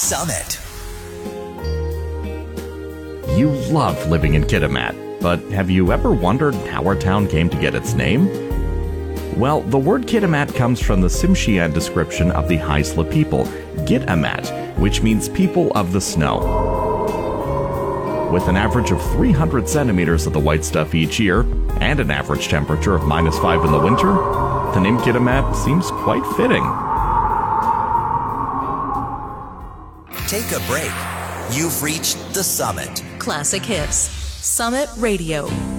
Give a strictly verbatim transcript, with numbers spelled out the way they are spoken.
Summit. You love living in Kitimat, but have you ever wondered how our town came to get its name? Well, the word Kitimat comes from the Tsimshian description of the Haisla people, Git-amat, which means people of the snow. With an average of three hundred centimeters of the white stuff each year, and an average temperature of minus five in the winter, the name Kitimat seems quite fitting. Take a break. You've reached the summit. Classic Hits. Summit Radio.